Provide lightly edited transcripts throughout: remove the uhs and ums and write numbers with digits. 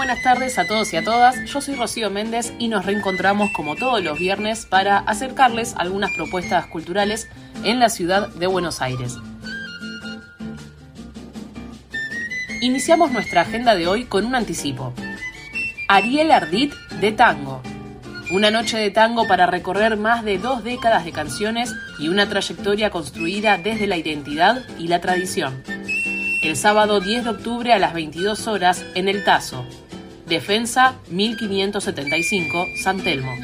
buenas tardes a todos y a todas. Yo soy Rocío Méndez y nos reencontramos como todos los viernes para acercarles algunas propuestas culturales en la ciudad de Buenos Aires. Iniciamos nuestra agenda de hoy con un anticipo. Ariel Ardit de Tango. Una noche de tango para recorrer más de 2 décadas de canciones y una trayectoria construida desde la identidad y la tradición. El sábado 10 de octubre a las 22 horas en El Tazo. Defensa 1575, San Telmo.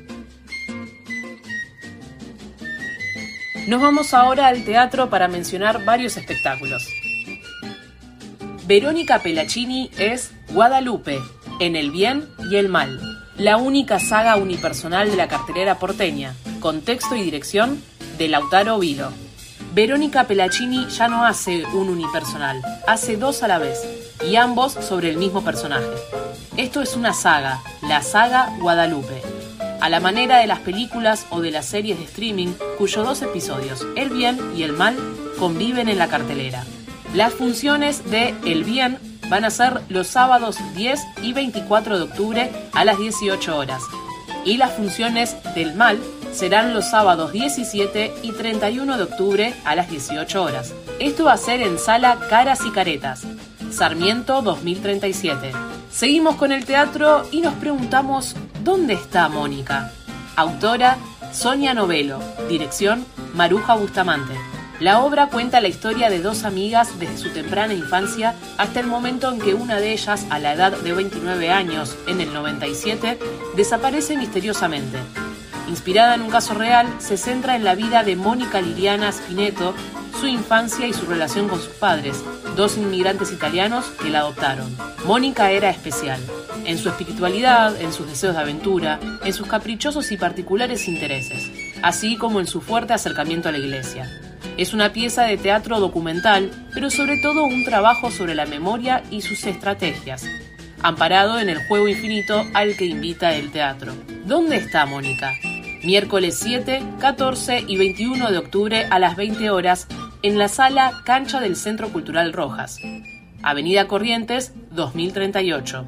Nos vamos ahora al teatro para mencionar varios espectáculos. Verónica Pelaccini es Guadalupe, en El bien y el mal. La única saga unipersonal de la cartelera porteña, con texto y dirección de Lautaro Vilo. Verónica Pelaccini ya no hace un unipersonal, hace 2 a la vez, y ambos sobre el mismo personaje. Esto es una saga, la saga Guadalupe, a la manera de las películas o de las series de streaming, cuyos 2 episodios, El bien y el mal, conviven en la cartelera. Las funciones de El bien van a ser los sábados 10 y 24 de octubre a las 18 horas. Y las funciones del mal serán los sábados 17 y 31 de octubre a las 18 horas. Esto va a ser en Sala Caras y Caretas, Sarmiento 2037. Seguimos con el teatro y nos preguntamos, ¿dónde está Mónica? Autora, Sonia Novello. Dirección, Maruja Bustamante. La obra cuenta la historia de 2 amigas desde su temprana infancia hasta el momento en que una de ellas, a la edad de 29 años, en el 97, desaparece misteriosamente. Inspirada en un caso real, se centra en la vida de Mónica Liliana Spinetto, su infancia y su relación con sus padres, 2 inmigrantes italianos que la adoptaron. Mónica era especial, en su espiritualidad, en sus deseos de aventura, en sus caprichosos y particulares intereses, así como en su fuerte acercamiento a la iglesia. Es una pieza de teatro documental, pero sobre todo un trabajo sobre la memoria y sus estrategias, amparado en el juego infinito al que invita el teatro. ¿Dónde está Mónica? Miércoles 7, 14 y 21 de octubre a las 20 horas en la sala Cancha del Centro Cultural Rojas, Avenida Corrientes 2038.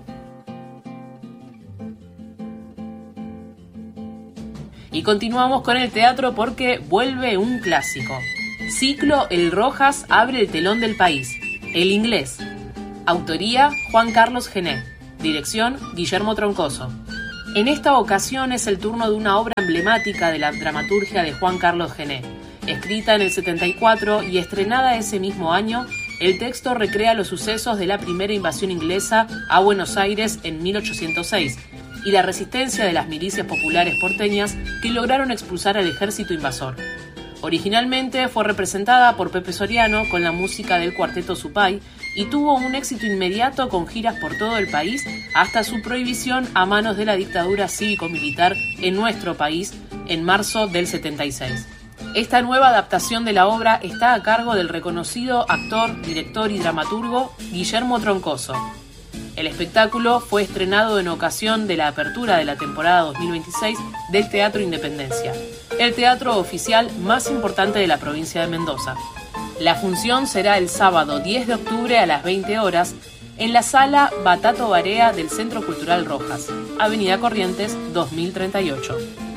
Y continuamos con el teatro porque vuelve un clásico. Ciclo El Rojas abre el telón del país. El inglés. Autoría Juan Carlos Gené. Dirección Guillermo Troncoso. En esta ocasión es el turno de una obra emblemática de la dramaturgia de Juan Carlos Gené. Escrita en el 74 y estrenada ese mismo año, el texto recrea los sucesos de la primera invasión inglesa a Buenos Aires en 1806 y la resistencia de las milicias populares porteñas que lograron expulsar al ejército invasor. Originalmente fue representada por Pepe Soriano con la música del Cuarteto Supay y tuvo un éxito inmediato con giras por todo el país hasta su prohibición a manos de la dictadura cívico-militar en nuestro país en marzo del 76. Esta nueva adaptación de la obra está a cargo del reconocido actor, director y dramaturgo Guillermo Troncoso. El espectáculo fue estrenado en ocasión de la apertura de la temporada 2026 del Teatro Independencia, el teatro oficial más importante de la provincia de Mendoza. La función será el sábado 10 de octubre a las 20 horas en la sala Batato Barea del Centro Cultural Rojas, Avenida Corrientes 2038.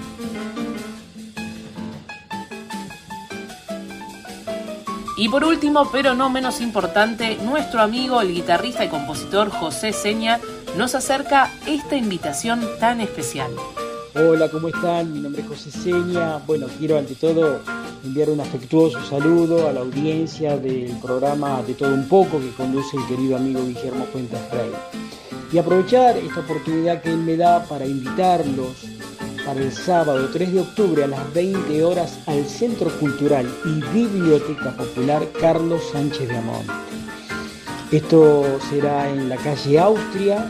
Y por último, pero no menos importante, nuestro amigo, el guitarrista y compositor José Seña, nos acerca esta invitación tan especial. Hola, ¿cómo están? Mi nombre es José Seña. Bueno, quiero ante todo enviar un afectuoso saludo a la audiencia del programa De Todo Un Poco que conduce el querido amigo Guillermo Fuentes Rey. Y aprovechar esta oportunidad que él me da para invitarlos para el sábado 3 de octubre a las 20 horas al Centro Cultural y Biblioteca Popular Carlos Sánchez de Amonte. Esto será en la calle Austria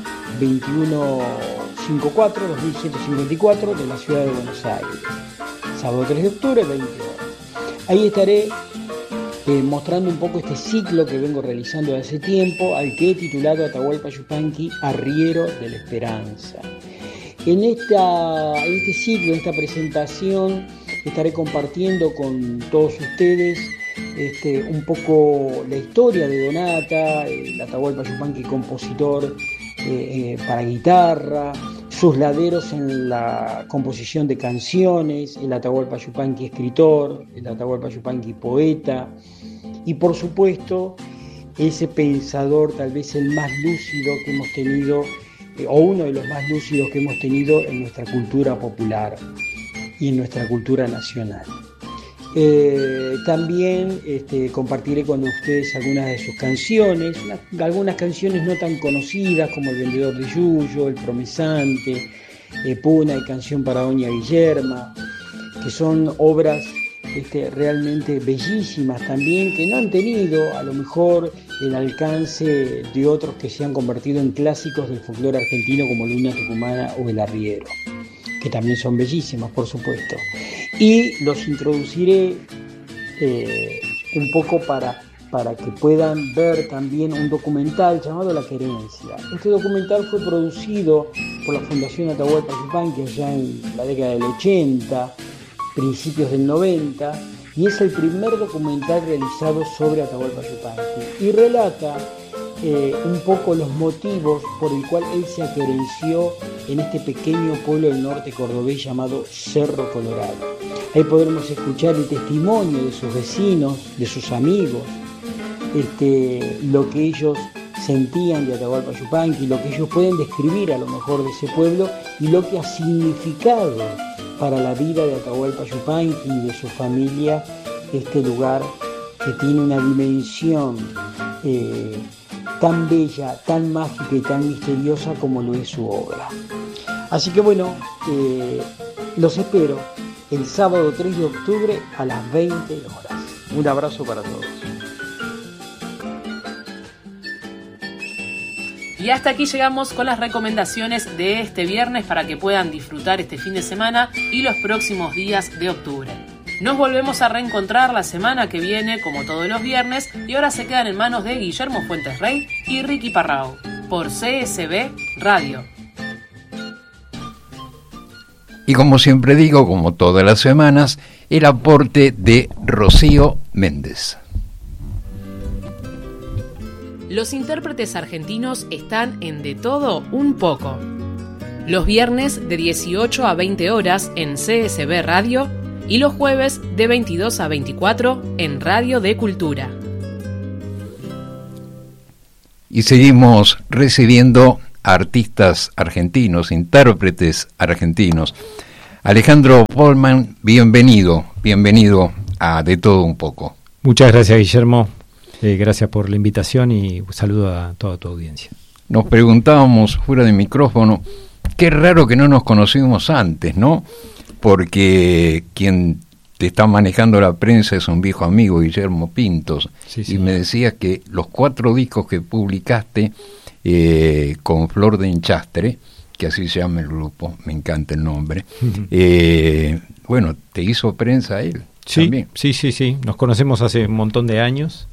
2154, 2154 de la ciudad de Buenos Aires. Sábado 3 de octubre, 20 horas. Ahí estaré mostrando un poco este ciclo que vengo realizando hace tiempo, al que he titulado Atahualpa Yupanqui, Arriero de la Esperanza. En este ciclo, en esta presentación, estaré compartiendo con todos ustedes un poco la historia de Donata, el Atahualpa Yupanqui, compositor para guitarra, sus laderos en la composición de canciones, el Atahualpa Yupanqui escritor, el Atahualpa Yupanqui poeta, y por supuesto ese pensador tal vez el más lúcido que hemos tenido, o uno de los más lúcidos que hemos tenido en nuestra cultura popular y en nuestra cultura nacional. También compartiré con ustedes algunas de sus canciones, algunas canciones no tan conocidas como El Vendedor de Yuyo, El Promesante, Puna y Canción para Doña Guillerma, que son obras realmente bellísimas también, que no han tenido a lo mejor el alcance de otros que se han convertido en clásicos del folclore argentino como Luna Tucumana o El Arriero, que también son bellísimas, por supuesto. Y los introduciré un poco para que puedan ver también un documental llamado La Querencia. Este documental fue producido por la Fundación Atahualpa Yupanqui allá en la década del 80, principios del 90, y es el primer documental realizado sobre Atahualpa Yupanqui. Y relata un poco los motivos por el cual él se aquerenció en este pequeño pueblo del norte cordobés llamado Cerro Colorado. Ahí podremos escuchar el testimonio de sus vecinos, de sus amigos, lo que ellos sentían de Atahualpa Yupanqui, lo que ellos pueden describir a lo mejor de ese pueblo y lo que ha significado para la vida de Atahualpa Yupanqui y de su familia este lugar que tiene una dimensión tan bella, tan mágica y tan misteriosa como lo es su obra. Así que bueno, los espero el sábado 3 de octubre a las 20 horas. Un abrazo para todos. Y hasta aquí llegamos con las recomendaciones de este viernes para que puedan disfrutar este fin de semana y los próximos días de octubre. Nos volvemos a reencontrar la semana que viene, como todos los viernes, y ahora se quedan en manos de Guillermo Fuentes Rey y Ricky Parrao, por CSB Radio. Y como siempre digo, como todas las semanas, el aporte de Rocío Méndez. Los intérpretes argentinos están en De Todo Un Poco. Los viernes de 18 a 20 horas en CSB Radio y los jueves de 22 a 24 en Radio de Cultura. Y seguimos recibiendo artistas argentinos, intérpretes argentinos. Alejandro Polman, bienvenido a De Todo Un Poco. Muchas gracias, Guillermo. Gracias por la invitación y un saludo a toda tu audiencia. Nos preguntábamos fuera de micrófono, qué raro que no nos conocimos antes, ¿no? Porque quien te está manejando la prensa es un viejo amigo, Guillermo Pintos, sí. Y me decías que los 4 discos que publicaste con Flor de Enchastre, que así se llama el grupo, me encanta el nombre, bueno, te hizo prensa él. Sí, también. Sí, nos conocemos hace un montón de años.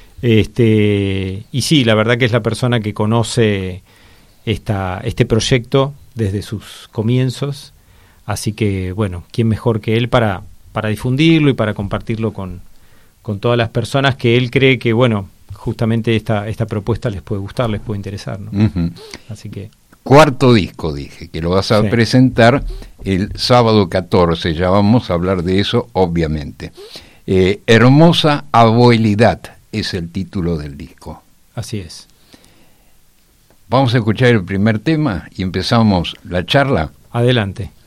Y sí, la verdad que es la persona que conoce este proyecto desde sus comienzos, así que bueno, quién mejor que él para difundirlo y para compartirlo con todas las personas que él cree que bueno, justamente esta propuesta les puede gustar, les puede interesar, ¿no? Uh-huh. Así que 4º disco, dije, que lo vas a presentar el sábado 14, ya vamos a hablar de eso, obviamente. Hermosa Abuelidad es el título del disco. Así es. Vamos a escuchar el primer tema y empezamos la charla. Adelante.